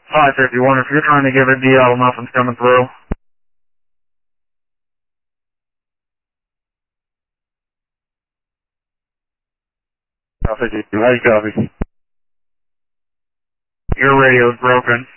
551, if you're trying to give a DL, nothing's coming through. Copy, how you copy? Your radio's broken.